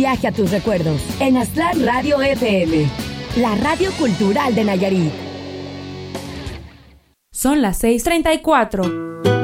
viaje a tus recuerdos en Aztlán Radio FM, la radio cultural de Nayarit. Son las 6:34.